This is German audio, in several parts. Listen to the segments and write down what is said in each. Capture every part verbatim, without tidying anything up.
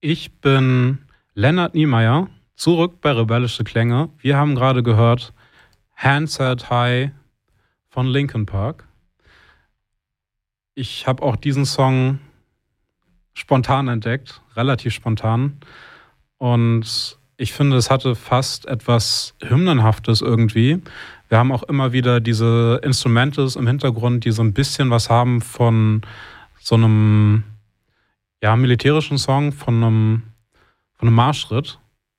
Ich bin Lennart Niemeyer, zurück bei Rebellische Klänge. Wir haben gerade gehört Hands Held High von Linkin Park. Ich habe auch diesen Song spontan entdeckt, relativ spontan. Und ich finde, es hatte fast etwas Hymnenhaftes irgendwie. Wir haben auch immer wieder diese Instrumentals im Hintergrund, die so ein bisschen was haben von so einem ja, militärischen Song, von einem, von einem Marschritt.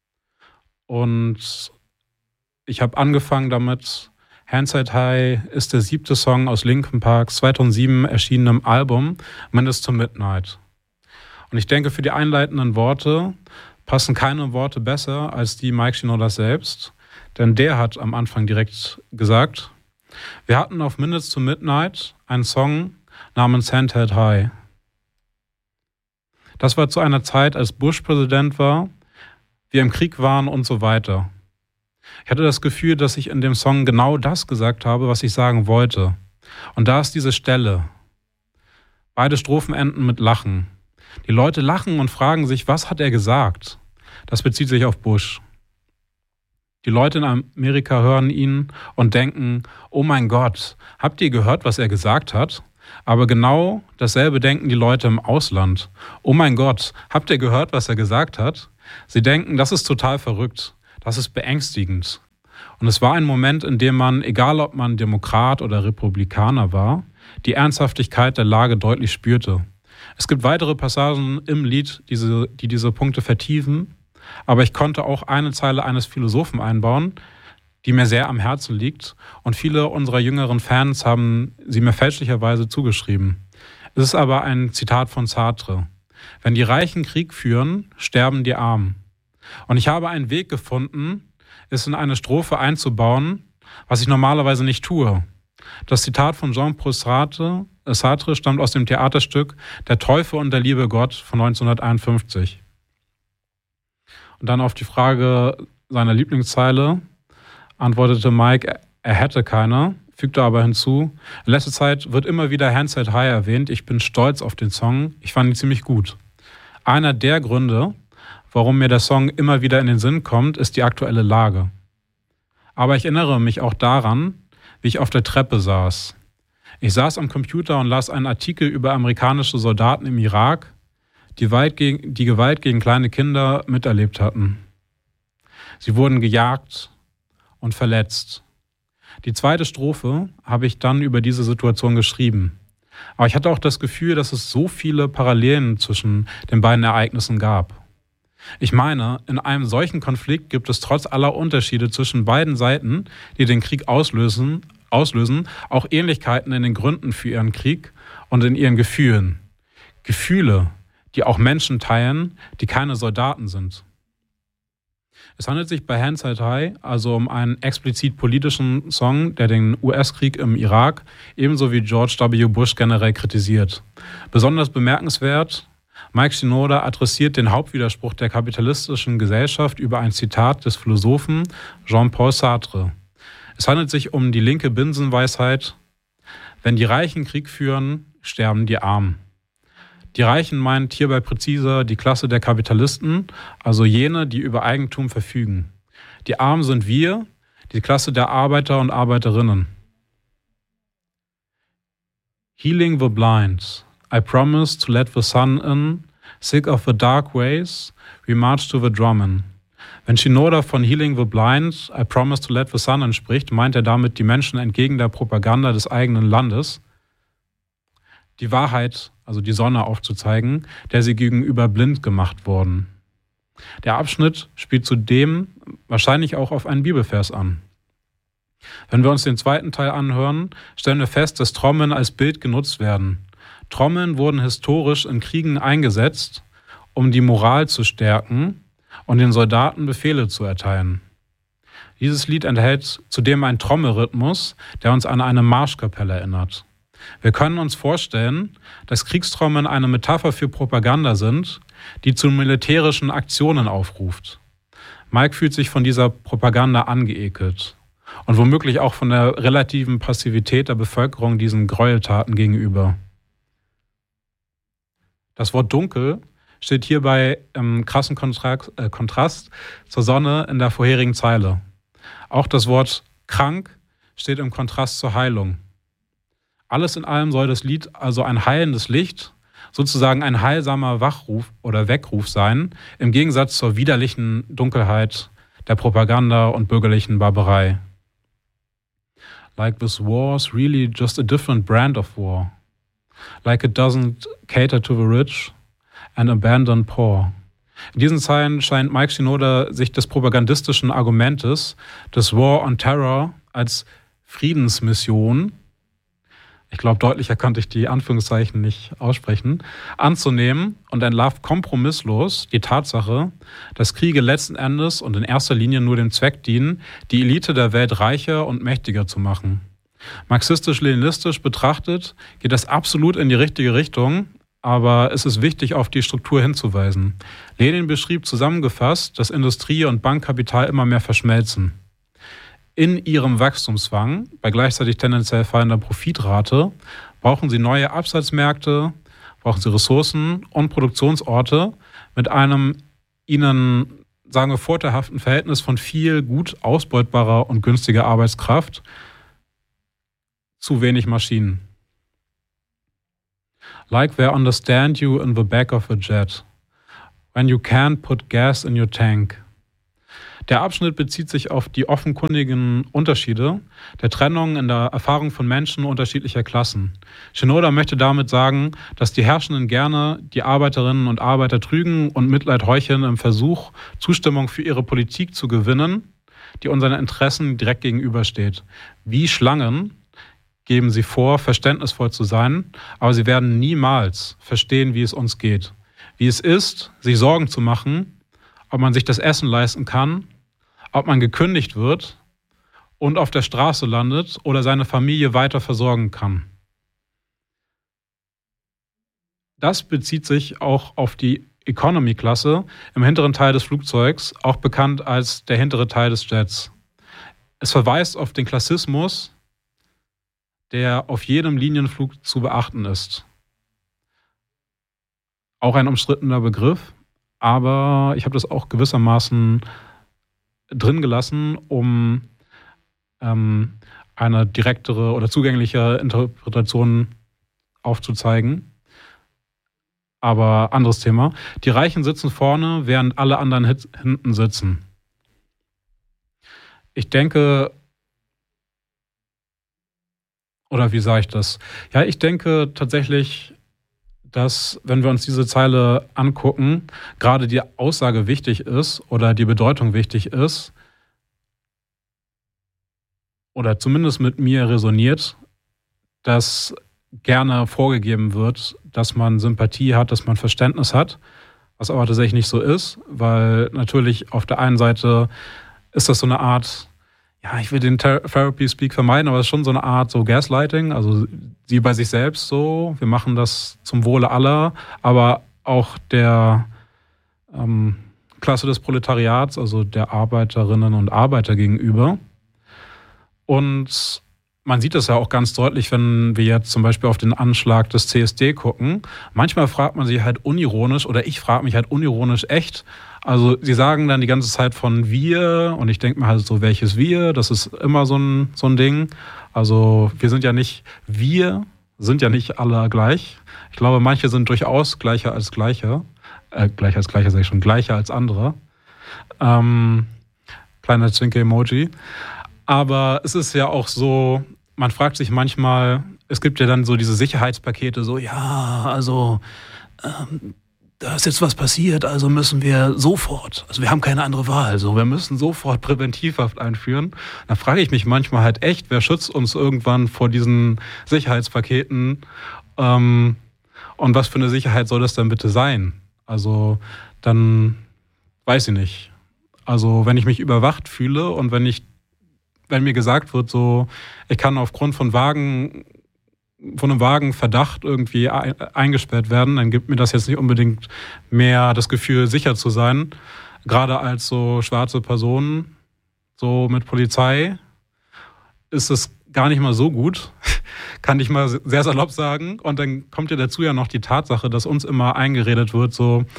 Und ich habe angefangen damit, Hands Held High ist der siebte Song aus Linkin Parks zweitausendsieben erschienenem Album Menace to Midnight. Und ich denke, für die einleitenden Worte passen keine Worte besser als die Mike Shinoda selbst. Denn der hat am Anfang direkt gesagt, wir hatten auf Menace to Midnight einen Song namens Hands Held High. Das war zu einer Zeit, als Bush Präsident war, wir im Krieg waren und so weiter. Ich hatte das Gefühl, dass ich in dem Song genau das gesagt habe, was ich sagen wollte. Und da ist diese Stelle. Beide Strophen enden mit Lachen. Die Leute lachen und fragen sich, was hat er gesagt? Das bezieht sich auf Bush. Die Leute in Amerika hören ihn und denken, oh mein Gott, habt ihr gehört, was er gesagt hat? Aber genau dasselbe denken die Leute im Ausland. Oh mein Gott, habt ihr gehört, was er gesagt hat? Sie denken, das ist total verrückt, das ist beängstigend. Und es war ein Moment, in dem man, egal ob man Demokrat oder Republikaner war, die Ernsthaftigkeit der Lage deutlich spürte. Es gibt weitere Passagen im Lied, diese, die diese Punkte vertiefen, aber ich konnte auch eine Zeile eines Philosophen einbauen, die mir sehr am Herzen liegt, und viele unserer jüngeren Fans haben sie mir fälschlicherweise zugeschrieben. Es ist aber ein Zitat von Sartre. Wenn die Reichen Krieg führen, sterben die Armen. Und ich habe einen Weg gefunden, es in eine Strophe einzubauen, was ich normalerweise nicht tue. Das Zitat von Jean-Paul Sartre, äh Sartre stammt aus dem Theaterstück Der Teufel und der liebe Gott von neunzehnhunderteinundfünfzig. Und dann auf die Frage seiner Lieblingszeile antwortete Mike, er hätte keine, fügte aber hinzu, in letzter Zeit wird immer wieder Hands Held High erwähnt, ich bin stolz auf den Song, ich fand ihn ziemlich gut. Einer der Gründe, warum mir der Song immer wieder in den Sinn kommt, ist die aktuelle Lage. Aber ich erinnere mich auch daran, wie ich auf der Treppe saß. Ich saß am Computer und las einen Artikel über amerikanische Soldaten im Irak, die, weit gegen, die Gewalt gegen kleine Kinder miterlebt hatten. Sie wurden gejagt und verletzt. Die zweite Strophe habe ich dann über diese Situation geschrieben. Aber ich hatte auch das Gefühl, dass es so viele Parallelen zwischen den beiden Ereignissen gab. Ich meine, in einem solchen Konflikt gibt es trotz aller Unterschiede zwischen beiden Seiten, die den Krieg auslösen, auslösen, auch Ähnlichkeiten in den Gründen für ihren Krieg und in ihren Gefühlen. Gefühle, die auch Menschen teilen, die keine Soldaten sind. Es handelt sich bei Hands Held High also um einen explizit politischen Song, der den U S-Krieg im Irak ebenso wie George W. Bush generell kritisiert. Besonders bemerkenswert, Mike Shinoda adressiert den Hauptwiderspruch der kapitalistischen Gesellschaft über ein Zitat des Philosophen Jean-Paul Sartre. Es handelt sich um die linke Binsenweisheit: Wenn die Reichen Krieg führen, sterben die Armen. Die Reichen meint hierbei präziser die Klasse der Kapitalisten, also jene, die über Eigentum verfügen. Die Armen sind wir, die Klasse der Arbeiter und Arbeiterinnen. Healing the blind. I promise to let the sun in. Sick of the dark ways, we march to the drumming. Wenn Shinoda von Healing the blind, I promise to let the sun in spricht, meint er damit die Menschen entgegen der Propaganda des eigenen Landes, die Wahrheit, also die Sonne aufzuzeigen, der sie gegenüber blind gemacht wurden. Der Abschnitt spielt zudem wahrscheinlich auch auf einen Bibelvers an. Wenn wir uns den zweiten Teil anhören, stellen wir fest, dass Trommeln als Bild genutzt werden. Trommeln wurden historisch in Kriegen eingesetzt, um die Moral zu stärken und den Soldaten Befehle zu erteilen. Dieses Lied enthält zudem einen Trommelrhythmus, der uns an eine Marschkapelle erinnert. Wir können uns vorstellen, dass Kriegstrommeln eine Metapher für Propaganda sind, die zu militärischen Aktionen aufruft. Mike fühlt sich von dieser Propaganda angeekelt und womöglich auch von der relativen Passivität der Bevölkerung diesen Gräueltaten gegenüber. Das Wort dunkel steht hierbei im krassen Kontrast, äh, Kontrast zur Sonne in der vorherigen Zeile. Auch das Wort krank steht im Kontrast zur Heilung. Alles in allem soll das Lied also ein heilendes Licht, sozusagen ein heilsamer Wachruf oder Weckruf sein, im Gegensatz zur widerlichen Dunkelheit der Propaganda und bürgerlichen Barbarei. Like this war's really just a different brand of war. Like it doesn't cater to the rich and abandon poor. In diesen Zeilen scheint Mike Shinoda sich des propagandistischen Argumentes des War on Terror als Friedensmission, ich glaube, deutlicher konnte ich die Anführungszeichen nicht aussprechen, anzunehmen und entlarvt kompromisslos die Tatsache, dass Kriege letzten Endes und in erster Linie nur dem Zweck dienen, die Elite der Welt reicher und mächtiger zu machen. Marxistisch-leninistisch betrachtet geht das absolut in die richtige Richtung, aber es ist wichtig, auf die Struktur hinzuweisen. Lenin beschrieb zusammengefasst, dass Industrie und Bankkapital immer mehr verschmelzen. In ihrem Wachstumszwang, bei gleichzeitig tendenziell fallender Profitrate, brauchen sie neue Absatzmärkte, brauchen sie Ressourcen und Produktionsorte mit einem ihnen, sagen wir, vorteilhaften Verhältnis von viel gut ausbeutbarer und günstiger Arbeitskraft zu wenig Maschinen. Like they understand you in the back of a jet, when you can't put gas in your tank. Der Abschnitt bezieht sich auf die offenkundigen Unterschiede der Trennung in der Erfahrung von Menschen unterschiedlicher Klassen. Shinoda möchte damit sagen, dass die Herrschenden gerne die Arbeiterinnen und Arbeiter trügen und Mitleid heucheln im Versuch, Zustimmung für ihre Politik zu gewinnen, die unseren Interessen direkt gegenübersteht. Wie Schlangen geben sie vor, verständnisvoll zu sein, aber sie werden niemals verstehen, wie es uns geht. Wie es ist, sich Sorgen zu machen, ob man sich das Essen leisten kann, ob man gekündigt wird und auf der Straße landet oder seine Familie weiter versorgen kann. Das bezieht sich auch auf die Economy-Klasse im hinteren Teil des Flugzeugs, auch bekannt als der hintere Teil des Jets. Es verweist auf den Klassismus, der auf jedem Linienflug zu beachten ist. Auch ein umstrittener Begriff, aber ich habe das auch gewissermaßen drin gelassen, um ähm, eine direktere oder zugängliche Interpretation aufzuzeigen. Aber anderes Thema. Die Reichen sitzen vorne, während alle anderen hit- hinten sitzen. Ich denke, oder wie sage ich das? Ja, ich denke tatsächlich, dass, wenn wir uns diese Zeile angucken, gerade die Aussage wichtig ist oder die Bedeutung wichtig ist oder zumindest mit mir resoniert, dass gerne vorgegeben wird, dass man Sympathie hat, dass man Verständnis hat, was aber tatsächlich nicht so ist, weil natürlich auf der einen Seite ist das so eine Art, ja, ich will den Therapy-Speak vermeiden, aber es ist schon so eine Art so Gaslighting, also sie bei sich selbst so, wir machen das zum Wohle aller, aber auch der ähm, Klasse des Proletariats, also der Arbeiterinnen und Arbeiter gegenüber. Und man sieht das ja auch ganz deutlich, wenn wir jetzt zum Beispiel auf den Anschlag des C S D gucken. Manchmal fragt man sich halt unironisch, oder ich frage mich halt unironisch echt, also sie sagen dann die ganze Zeit von wir und ich denke mir halt so, welches wir, das ist immer so ein, so ein Ding. Also wir sind ja nicht, wir sind ja nicht alle gleich. Ich glaube, manche sind durchaus gleicher als gleiche. Äh, gleicher als gleicher, sage ich schon, gleicher als andere. Ähm, kleiner Zwinker-Emoji. Aber es ist ja auch so, man fragt sich manchmal, es gibt ja dann so diese Sicherheitspakete, so ja, also ähm, da ist jetzt was passiert, also müssen wir sofort, also wir haben keine andere Wahl, so wir müssen sofort Präventivhaft einführen. Da frage ich mich manchmal halt echt, wer schützt uns irgendwann vor diesen Sicherheitspaketen ähm, und was für eine Sicherheit soll das denn bitte sein? Also dann weiß ich nicht. Also wenn ich mich überwacht fühle und wenn ich, wenn mir gesagt wird, so ich kann aufgrund von vagen von einem vagen Verdacht irgendwie eingesperrt werden, dann gibt mir das jetzt nicht unbedingt mehr das Gefühl, sicher zu sein. Gerade als so schwarze Person, so mit Polizei, ist es gar nicht mal so gut, kann ich mal sehr salopp sagen. Und dann kommt ja dazu ja noch die Tatsache, dass uns immer eingeredet wird, so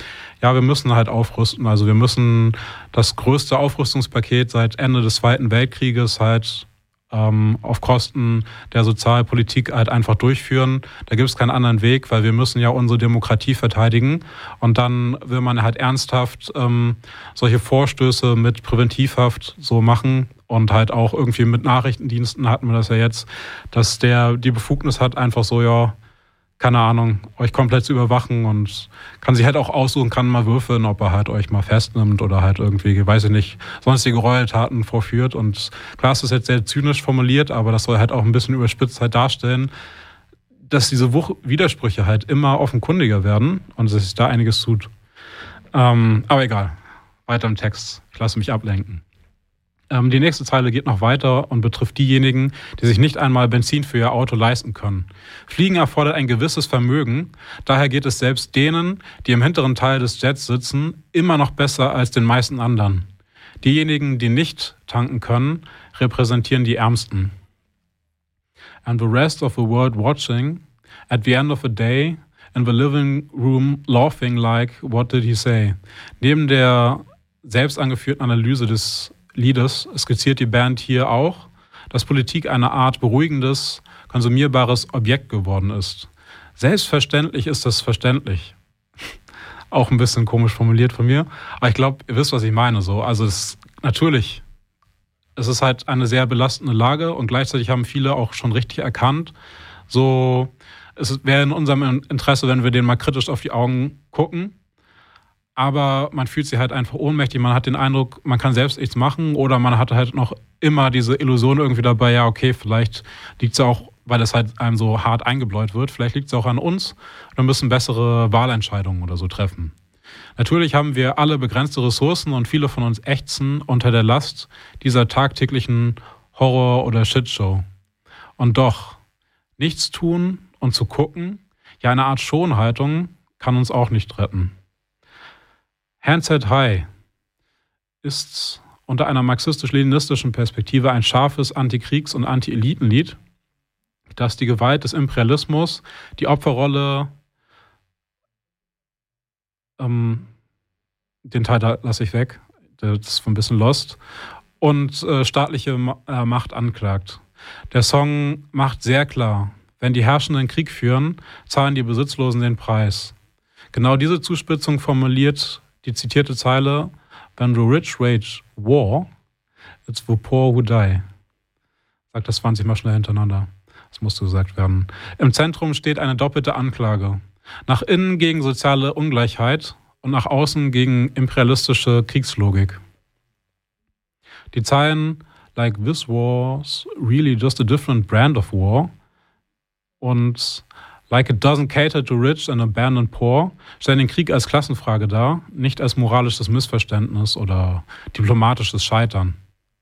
ja, wir müssen halt aufrüsten. Also wir müssen das größte Aufrüstungspaket seit Ende des Zweiten Weltkrieges halt ähm, auf Kosten der Sozialpolitik halt einfach durchführen. Da gibt es keinen anderen Weg, weil wir müssen ja unsere Demokratie verteidigen. Und dann will man halt ernsthaft ähm, solche Vorstöße mit Präventivhaft so machen. Und halt auch irgendwie mit Nachrichtendiensten hatten wir das ja jetzt, dass der die Befugnis hat, einfach so, ja, keine Ahnung, euch komplett zu überwachen und kann sich halt auch aussuchen, kann mal würfeln, ob er halt euch mal festnimmt oder halt irgendwie, weiß ich nicht, sonstige Gräueltaten vorführt. Und klar, es ist jetzt sehr zynisch formuliert, aber das soll halt auch ein bisschen überspitzt halt darstellen, dass diese Wuch- Widersprüche halt immer offenkundiger werden und dass sich da einiges tut. Ähm, aber egal, weiter im Text. Ich lasse mich ablenken. Ähm, die nächste Zeile geht noch weiter und betrifft diejenigen, die sich nicht einmal Benzin für ihr Auto leisten können. Fliegen erfordert ein gewisses Vermögen. Daher geht es selbst denen, die im hinteren Teil des Jets sitzen, immer noch besser als den meisten anderen. Diejenigen, die nicht tanken können, repräsentieren die Ärmsten. And the rest of the world watching, at the end of the day, in the living room laughing like, what did he say? Neben der selbst angeführten Analyse des Liedes skizziert die Band hier auch, dass Politik eine Art beruhigendes, konsumierbares Objekt geworden ist. Selbstverständlich ist das verständlich. Auch ein bisschen komisch formuliert von mir. Aber ich glaube, ihr wisst, was ich meine. So. Also es, natürlich, es ist halt eine sehr belastende Lage und gleichzeitig haben viele auch schon richtig erkannt, so, es wäre in unserem Interesse, wenn wir denen mal kritisch auf die Augen gucken. Aber man fühlt sich halt einfach ohnmächtig, man hat den Eindruck, man kann selbst nichts machen oder man hat halt noch immer diese Illusion irgendwie dabei, ja okay, vielleicht liegt es auch, weil es halt einem so hart eingebläut wird, vielleicht liegt es auch an uns, wir müssen bessere Wahlentscheidungen oder so treffen. Natürlich haben wir alle begrenzte Ressourcen und viele von uns ächzen unter der Last dieser tagtäglichen Horror- oder Shitshow. Und doch, nichts tun und zu gucken, ja eine Art Schonhaltung, kann uns auch nicht retten. Hands Held High ist unter einer marxistisch-leninistischen Perspektive ein scharfes Antikriegs- und Anti-Elitenlied, das die Gewalt des Imperialismus, die Opferrolle, ähm, den Teil da lasse ich weg, das ist ein bisschen lost, und äh, staatliche Ma- äh, Macht anklagt. Der Song macht sehr klar, wenn die Herrschenden Krieg führen, zahlen die Besitzlosen den Preis. Genau diese Zuspitzung formuliert die zitierte Zeile, when the rich wage war, it's the poor who die. Sagt das zwanzig Mal schnell hintereinander. Das musste gesagt werden. Im Zentrum steht eine doppelte Anklage. Nach innen gegen soziale Ungleichheit und nach außen gegen imperialistische Kriegslogik. Die Zeilen like this was really just a different brand of war und like it doesn't cater to rich and abandon poor stellen den Krieg als Klassenfrage dar, nicht als moralisches Missverständnis oder diplomatisches Scheitern.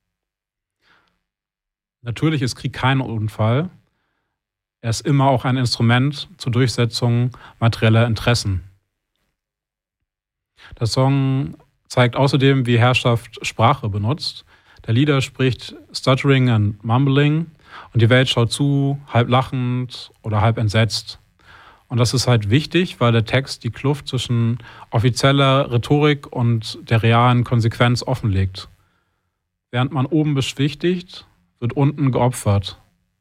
Natürlich ist Krieg kein Unfall. Er ist immer auch ein Instrument zur Durchsetzung materieller Interessen. Der Song zeigt außerdem, wie Herrschaft Sprache benutzt. Der Lieder spricht Stuttering and Mumbling und die Welt schaut zu, halb lachend oder halb entsetzt. Und das ist halt wichtig, weil der Text die Kluft zwischen offizieller Rhetorik und der realen Konsequenz offenlegt. Während man oben beschwichtigt, wird unten geopfert.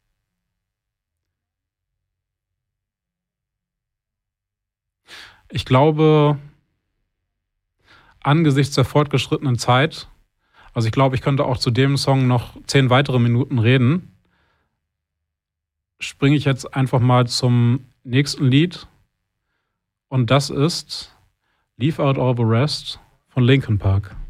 Ich glaube, angesichts der fortgeschrittenen Zeit, also ich glaube, ich könnte auch zu dem Song noch zehn weitere Minuten reden, springe ich jetzt einfach mal zum nächsten Lied. Und das ist Leave Out All the Rest von Linkin Park.